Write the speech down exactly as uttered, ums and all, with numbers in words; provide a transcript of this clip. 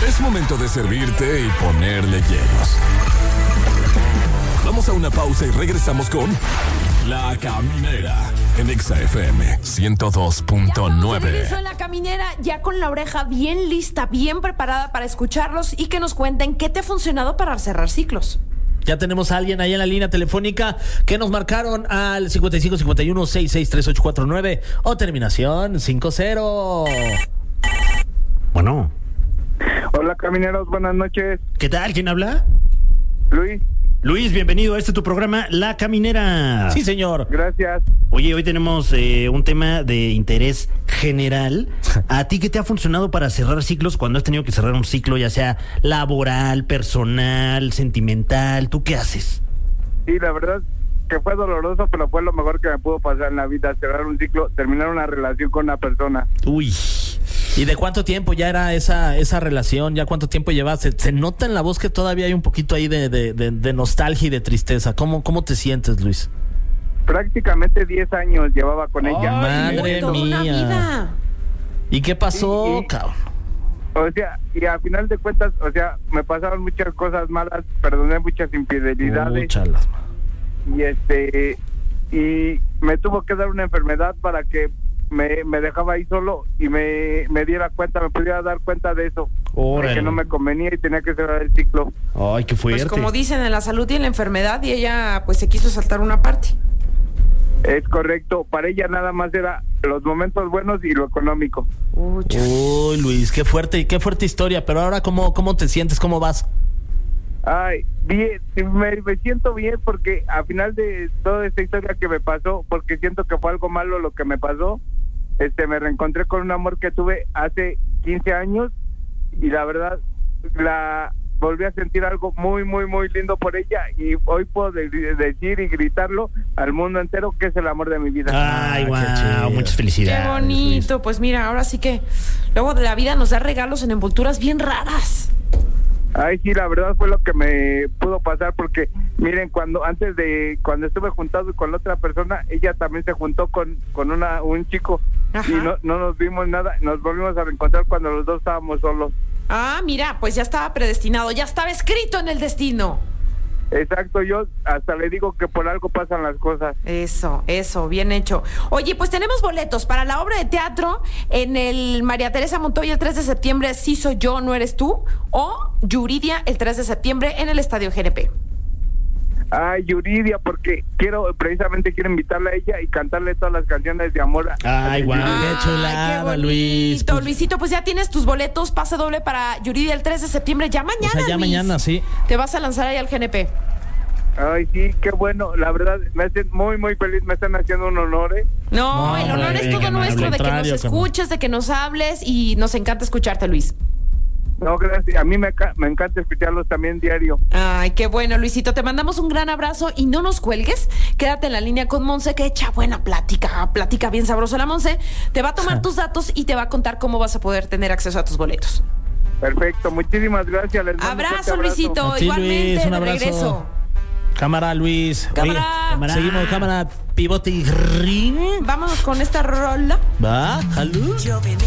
Es momento de servirte y ponerle hielos. Vamos a una pausa y regresamos con La Caminera en Exa F M ciento dos punto nueve. En La Caminera, ya con la oreja bien lista, bien preparada para escucharlos y que nos cuenten qué te ha funcionado para cerrar ciclos. Ya tenemos a alguien ahí en la línea telefónica que nos marcaron al cincuenta y cinco cincuenta y uno sesenta y seis treinta y ocho cuarenta y nueve o terminación cincuenta. Bueno. Hola, camineros, buenas noches. ¿Qué tal? ¿Quién habla? Luis. Luis, bienvenido a este tu programa, La Caminera. Sí, señor. Gracias. Oye, hoy tenemos eh, un tema de interés general. ¿A ti qué te ha funcionado para cerrar ciclos cuando has tenido que cerrar un ciclo, ya sea laboral, personal, sentimental? ¿Tú qué haces? Sí, la verdad que fue doloroso, pero fue lo mejor que me pudo pasar en la vida, cerrar un ciclo, terminar una relación con una persona. Uy. ¿Y de cuánto tiempo ya era esa esa relación? ¿Ya cuánto tiempo llevas? Se, se nota en la voz que todavía hay un poquito ahí de, de, de, de nostalgia y de tristeza. ¿Cómo, cómo te sientes, Luis? Prácticamente diez años llevaba con Ay, ella. madre Toda una mía. vida. ¿Y qué pasó, Sí, y- cabrón? O sea, y a final de cuentas, o sea, me pasaron muchas cosas malas, perdoné muchas infidelidades. Úchalas. Y este, y me tuvo que dar una enfermedad para que me, me dejaba ahí solo y me, me diera cuenta, me pudiera dar cuenta de eso. Órale. De que no me convenía y tenía que cerrar el ciclo. Ay, qué fuerte. Pues como dicen, en la salud y en la enfermedad, y ella pues se quiso saltar una parte. Es correcto, para ella nada más era los momentos buenos y lo económico. Uy, Uy, Luis, qué fuerte, qué fuerte historia. Pero ahora, ¿cómo, cómo te sientes? ¿Cómo vas? Ay, bien, me, me siento bien porque a final de toda esta historia que me pasó, porque siento que fue algo malo lo que me pasó, este, me reencontré con un amor que tuve hace quince años y la verdad, la volví a sentir algo muy, muy, muy lindo por ella y hoy puedo de- decir y gritarlo al mundo entero que es el amor de mi vida. Ay, Ah, qué wow, chido. muchas qué felicidades. bonito. Pues mira, ahora sí que luego de la vida nos da regalos en envolturas bien raras. Ay, sí, la verdad fue lo que me pudo pasar porque, miren, cuando antes de, cuando estuve juntado con la otra persona, ella también se juntó con, con una, un chico. Ajá. Y no, no nos vimos nada, nos volvimos a reencontrar cuando los dos estábamos solos. Ah, mira, pues ya estaba predestinado, ya estaba escrito en el destino. Exacto, yo hasta le digo que por algo pasan las cosas. Eso, eso, bien hecho. Oye, pues tenemos boletos para la obra de teatro en el María Teresa Montoya el tres de septiembre, Sí soy yo, no eres tú, o Yuridia el tres de septiembre en el Estadio G N P. Ay, Yuridia, porque quiero, precisamente quiero invitarla a ella y cantarle todas las canciones de amor. a- Ay, guau. Qué chulada, Ay, qué bonito. Luis. Pues- Luisito, pues ya tienes tus boletos, pase doble para Yuridia el tres de septiembre, ya mañana, O sea, ya Luis. mañana, sí. Te vas a lanzar ahí al G N P. Ay, sí, qué bueno, la verdad, me hacen muy, muy feliz, me están haciendo un honor, ¿eh? No, No, el honor hombre, es todo venga, nuestro, al de que nos contrario, escuches, de que nos hables y nos encanta escucharte, Luis. No, gracias, a mí me, ca- me encanta escucharlos también diario. Ay, qué bueno, Luisito. Te mandamos un gran abrazo y no nos cuelgues. Quédate en la línea con Monse, que echa buena plática, plática bien sabrosa la Monse. Te va a tomar tus datos y te va a contar cómo vas a poder tener acceso a tus boletos. Perfecto, muchísimas gracias. Les mando un Abrazo, fuerte abrazo. Luisito. A ti, Igualmente, Luis, un de abrazo. regreso. Cámara, Luis. Cámara. Oye, seguimos, cámara, pivote y ring. Vámonos con esta rola. Va, jalú. Yo venía